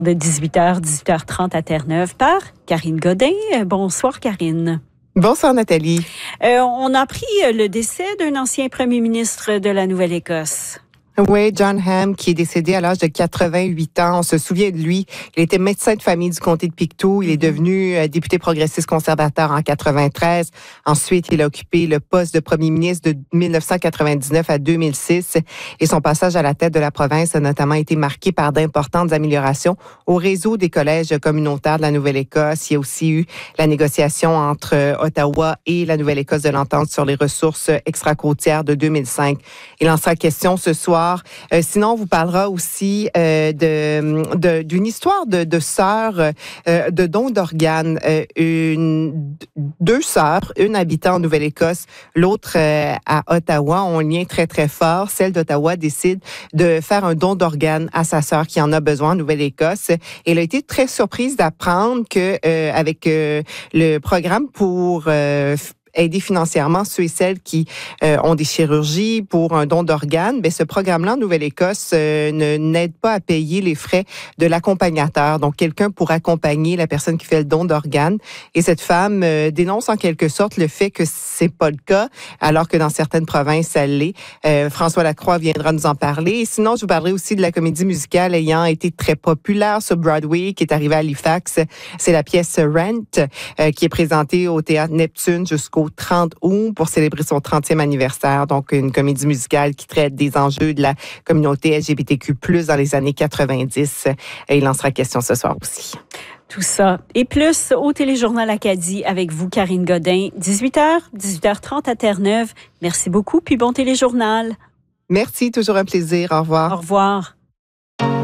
De 18h30 à Terre-Neuve par Karine Godin. Bonsoir, Karine. Bonsoir, Nathalie. On a appris le décès d'un ancien premier ministre de la Nouvelle-Écosse. Oui, John Ham, qui est décédé à l'âge de 88 ans. On se souvient de lui. Il était médecin de famille du comté de Pictou. Il est devenu député progressiste conservateur en 93. Ensuite, il a occupé le poste de premier ministre de 1999 à 2006. Et son passage à la tête de la province a notamment été marqué par d'importantes améliorations au réseau des collèges communautaires de la Nouvelle-Écosse. Il y a aussi eu la négociation entre Ottawa et la Nouvelle-Écosse de l'entente sur les ressources extra-côtières de 2005. Il en sera question ce soir. Sinon, on vous parlera aussi d'une histoire de sœurs de dons d'organes. Deux sœurs, une habitant en Nouvelle-Écosse, l'autre à Ottawa, ont un lien très, très fort. Celle d'Ottawa décide de faire un don d'organes à sa sœur qui en a besoin en Nouvelle-Écosse. Et elle a été très surprise d'apprendre que avec le programme pour aider financièrement ceux et celles qui ont des chirurgies pour un don d'organes, mais ce programme-là en Nouvelle-Écosse n'aide pas à payer les frais de l'accompagnateur. Donc, quelqu'un pour accompagner la personne qui fait le don d'organes. Et cette femme dénonce en quelque sorte le fait que c'est pas le cas, alors que dans certaines provinces, ça l'est. François Lacroix viendra nous en parler. Et sinon, je vous parlerai aussi de la comédie musicale ayant été très populaire sur Broadway, qui est arrivée à Halifax. C'est la pièce Rent, qui est présentée au Théâtre Neptune jusqu'au 30 août pour célébrer son 30e anniversaire. Donc, une comédie musicale qui traite des enjeux de la communauté LGBTQ+, dans les années 90. Et il en sera question ce soir aussi. Tout ça et plus au Téléjournal Acadie avec vous, Karine Godin. 18h30 à Terre-Neuve. Merci beaucoup, puis bon téléjournal. Merci, toujours un plaisir. Au revoir. Au revoir.